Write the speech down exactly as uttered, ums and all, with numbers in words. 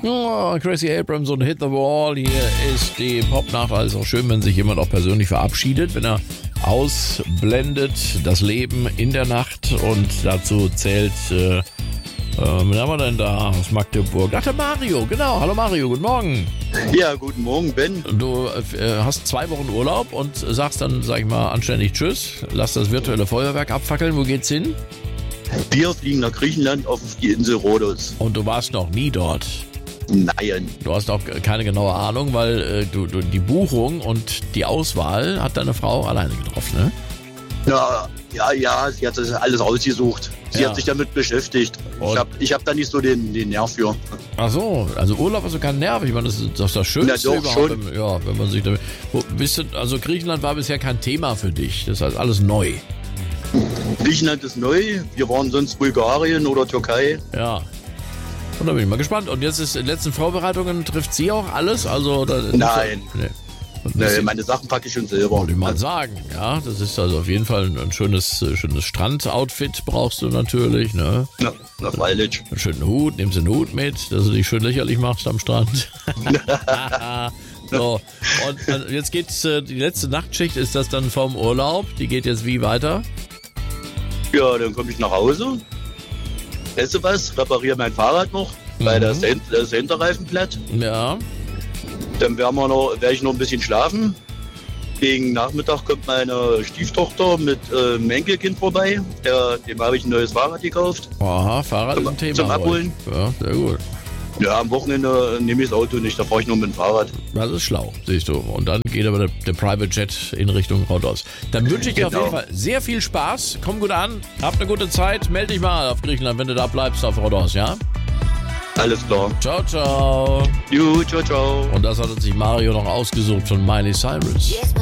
Ja, Gracie Abrams und Hit the Wall. Hier ist die Popnacht. Also auch schön, wenn sich jemand auch persönlich verabschiedet, wenn er ausblendet das Leben in der Nacht. Und dazu zählt, äh, äh, wen haben wir denn da aus Magdeburg? Ach, der Mario, genau. Hallo Mario, guten Morgen. Ja, guten Morgen, Ben. Du äh, hast zwei Wochen Urlaub und sagst dann, sag ich mal, anständig Tschüss. Lass das virtuelle Feuerwerk abfackeln. Wo geht's hin? Wir fliegen nach Griechenland auf die Insel Rhodos. Und du warst noch nie dort? Nein. Du hast auch keine genaue Ahnung, weil äh, du, du die Buchung und die Auswahl hat deine Frau alleine getroffen, ne? Ja, ja, ja, sie hat das alles ausgesucht. Sie Ja. hat sich damit beschäftigt. Und? Ich habe ich hab da nicht so den, den Nerv für. Ach so, also Urlaub ist so kein Nerv. Ich meine, das ist das, ist das Schönste Na doch, überhaupt. schon. Wenn, ja, wenn man sich damit. Wo, bist du, also Griechenland war bisher kein Thema für dich. Das heißt alles neu. Griechenland ist neu. Wir waren sonst Bulgarien oder Türkei. Ja. Und da bin ich mal gespannt. Und jetzt ist in den letzten Vorbereitungen trifft sie auch alles? Also, da, Nein. Nee. Und Nee, bisschen- meine Sachen packe ich schon selber. Wollte ich mal sagen, ja, das ist also auf jeden Fall ein, ein schönes, äh, schönes Strandoutfit brauchst du natürlich, ne? Na, na freilich. Einen schönen Hut, nimmst den Hut mit, dass du dich schön lächerlich machst am Strand. So, und äh, jetzt geht's, äh, die letzte Nachtschicht ist das dann vom Urlaub, die geht jetzt wie weiter? Ja, dann komme ich nach Hause. Esse was, repariere mein Fahrrad noch, weil Mhm. das, Hin- das Hinterreifen platt. Ja, Dann werden wir noch, werde ich noch ein bisschen schlafen. Gegen Nachmittag kommt meine Stieftochter mit äh, einem Enkelkind vorbei. Der, dem habe ich ein neues Fahrrad gekauft. aha, Fahrrad ist Zum- ein Thema. zum heute. Abholen. Ja, sehr gut. Ja, am Wochenende nehme ich das Auto nicht, da fahre ich nur mit dem Fahrrad. Das ist schlau, siehst du. Und dann geht aber der, der Private Jet in Richtung Rhodos. Dann wünsche ich dir Genau. auf jeden Fall sehr viel Spaß. Komm gut an, hab eine gute Zeit. Melde dich mal auf Griechenland, wenn du da bleibst auf Rhodos, ja? Alles klar. Ciao, ciao. Gut, ciao, ciao. Und das hat sich Mario noch ausgesucht von Miley Cyrus. Yes,